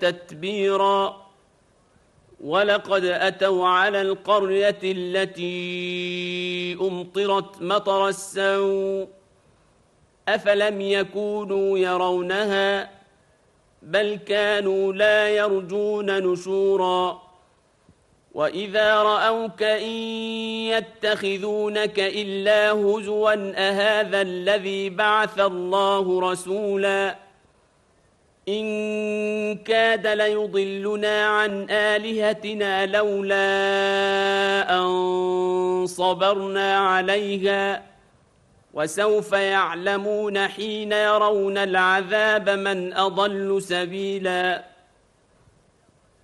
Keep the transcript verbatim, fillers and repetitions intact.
تتبيرا ولقد أتوا على القرية التي أمطرت مطر السوء أفلم يكونوا يرونها بل كانوا لا يرجون نشورا وإذا رأوك إن يتخذونك إلا هزوا أهذا الذي بعث الله رسولا إن كاد ليضلنا عن آلهتنا لولا أن صبرنا عليها وسوف يعلمون حين يرون العذاب من أضل سبيلا